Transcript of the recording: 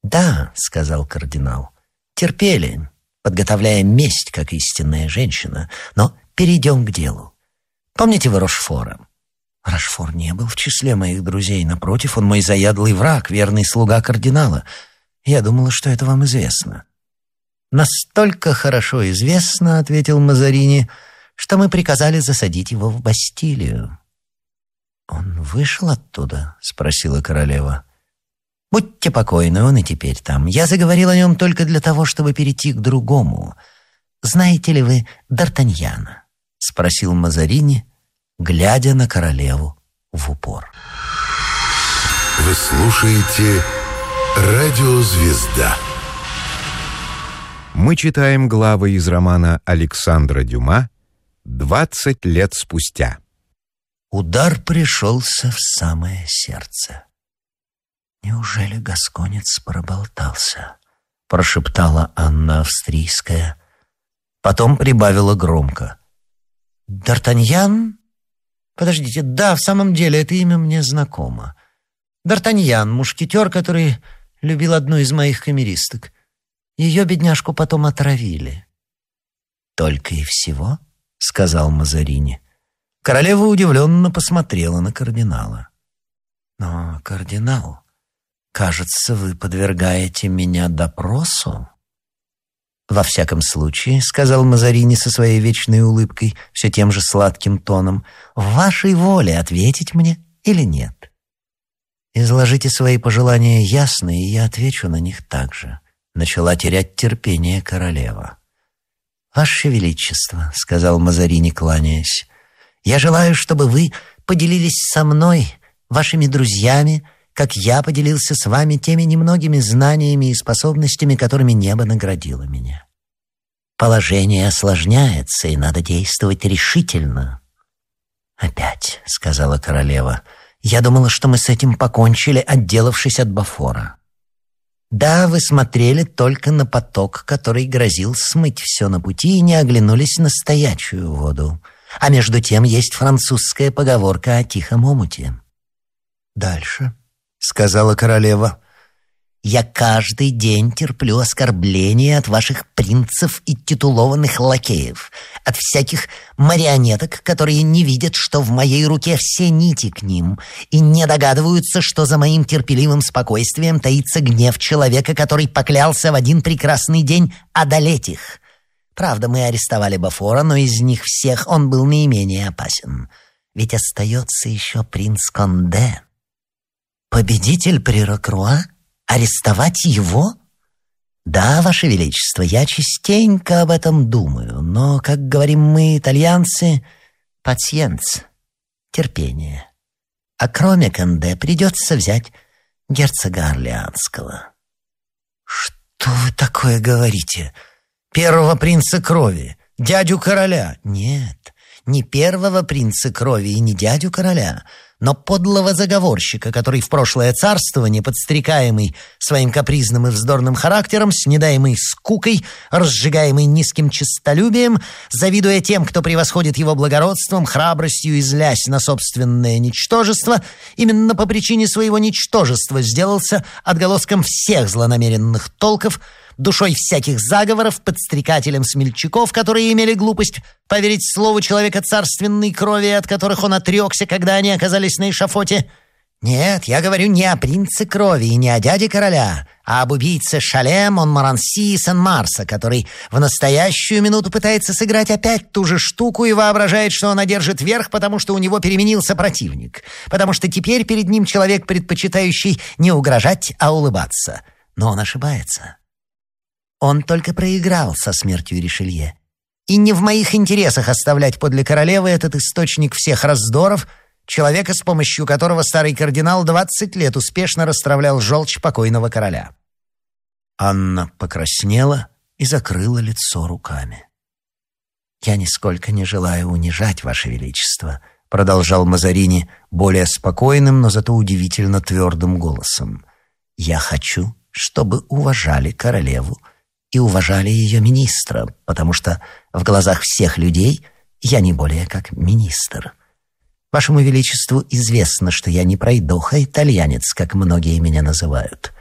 «Да», — сказал кардинал, — «терпели, подготовляя месть, как истинная женщина. Но перейдем к делу. Помните вы Рошфора?» «Рошфор не был в числе моих друзей. Напротив, он мой заядлый враг, верный слуга кардинала. Я думала, что это вам известно». «Настолько хорошо известно, — ответил Мазарини, — что мы приказали засадить его в Бастилию». «Он вышел оттуда?» — спросила королева. «Будьте покойны, он и теперь там. Я заговорил о нем только для того, чтобы перейти к другому. Знаете ли вы Д'Артаньяна?» — спросил Мазарини, глядя на королеву в упор. Вы слушаете «Радио Звезда». Мы читаем главы из романа Александра Дюма «20 лет спустя». Удар пришелся в самое сердце. «Неужели гасконец проболтался?» — прошептала Анна Австрийская. Потом прибавила громко. «Д'Артаньян? Подождите, да, в самом деле, это имя мне знакомо. Д'Артаньян, мушкетер, который любил одну из моих камеристок. Ее, бедняжку, потом отравили». «Только и всего?» — сказал Мазарини. Королева удивленно посмотрела на кардинала. «Но, кардинал, кажется, вы подвергаете меня допросу?» «Во всяком случае, — сказал Мазарини со своей вечной улыбкой, все тем же сладким тоном, — в вашей воле ответить мне или нет. Изложите свои пожелания ясно, и я отвечу на них также». Начала терять терпение королева. «Ваше Величество, — сказал Мазарини, кланяясь, — я желаю, чтобы вы поделились со мной, вашими друзьями, как я поделился с вами теми немногими знаниями и способностями, которыми небо наградило меня. Положение осложняется, и надо действовать решительно». «Опять, — сказала королева, — я думала, что мы с этим покончили, отделавшись от Бофора». «Да, вы смотрели только на поток, который грозил смыть все на пути, и не оглянулись на стоячую воду. А между тем есть французская поговорка о тихом омуте». «Дальше», — сказала королева. «Я каждый день терплю оскорбления от ваших принцев и титулованных лакеев, от всяких марионеток, которые не видят, что в моей руке все нити к ним, и не догадываются, что за моим терпеливым спокойствием таится гнев человека, который поклялся в один прекрасный день одолеть их. Правда, мы арестовали Бофора, но из них всех он был наименее опасен. Ведь остается еще принц Конде. Победитель при Рокруа? Арестовать его? Да, Ваше Величество, я частенько об этом думаю, но, как говорим мы, итальянцы, пациенц, терпение. А кроме Конде придется взять герцога Орлеанского». «Что вы такое говорите? Первого принца крови, дядю короля?» «Нет, не первого принца крови и не дядю короля, но подлого заговорщика, который в прошлое царствование, подстрекаемый своим капризным и вздорным характером, снедаемый скукой, разжигаемый низким честолюбием, завидуя тем, кто превосходит его благородством, храбростью и злясь на собственное ничтожество, именно по причине своего ничтожества сделался отголоском всех злонамеренных толков, душой всяких заговоров, подстрекателем смельчаков, которые имели глупость поверить слову человека царственной крови, от которых он отрекся, когда они оказались на эшафоте. Нет, я говорю не о принце крови и не о дяде короля, а об убийце Шале, Монморанси и Сен-Марса, который в настоящую минуту пытается сыграть опять ту же штуку и воображает, что он одержит верх, потому что у него переменился противник, потому что теперь перед ним человек, предпочитающий не угрожать, а улыбаться. Но он ошибается. Он только проиграл со смертью Ришелье. И не в моих интересах оставлять подле королевы этот источник всех раздоров, человека, с помощью которого старый кардинал 20 лет успешно расстравлял желчь покойного короля». Анна покраснела и закрыла лицо руками. «Я нисколько не желаю унижать Ваше Величество», — продолжал Мазарини более спокойным, но зато удивительно твердым голосом. «Я хочу, чтобы уважали королеву и уважали ее министра, потому что в глазах всех людей я не более как министр. Вашему Величеству известно, что я не пройдоха итальянец, как многие меня называют.